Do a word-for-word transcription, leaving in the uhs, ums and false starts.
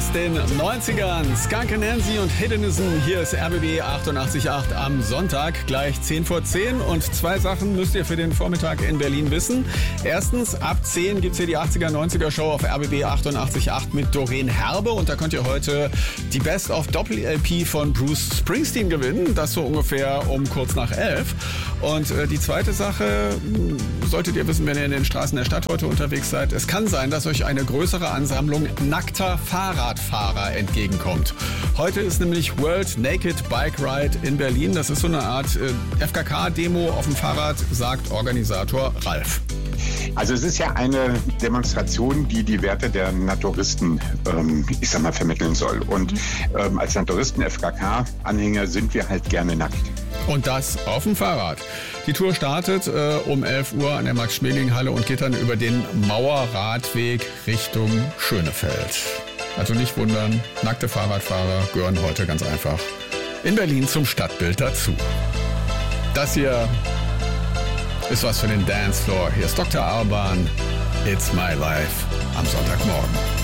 aus den neunzigern. Skunk Anansie und Hedonism. Hier ist R B B achtundachtzig Komma acht am Sonntag, gleich zehn vor zehn. Und zwei Sachen müsst ihr für den Vormittag in Berlin wissen. Erstens, ab zehn gibt es hier die achtziger neunziger Show auf R B B achtundachtzig Komma acht mit Doreen Herbe. Und da könnt ihr heute die Best-of-Doppel-L P von Bruce Springsteen gewinnen. Das so ungefähr um kurz nach elf. Und äh, die zweite Sache, solltet ihr wissen, wenn ihr in den Straßen der Stadt heute unterwegs seid, es kann sein, dass euch eine größere Ansammlung nackter Fahrradfahrer entgegenkommt. Heute ist nämlich World Naked Bike Ride in Berlin. Das ist so eine Art äh, F K K-Demo auf dem Fahrrad, sagt Organisator Ralf. Also es ist ja eine Demonstration, die die Werte der Naturisten, ähm, ich sag mal, vermitteln soll. Und ähm, als Naturisten-F K K-Anhänger sind wir halt gerne nackt. Und das auf dem Fahrrad. Die Tour startet äh, um elf Uhr an der Max-Schmeling-Halle und geht dann über den Mauerradweg Richtung Schönefeld. Also nicht wundern, nackte Fahrradfahrer gehören heute ganz einfach in Berlin zum Stadtbild dazu. Das hier ist was für den Dancefloor. Hier ist Doktor Alban, It's My Life am Sonntagmorgen.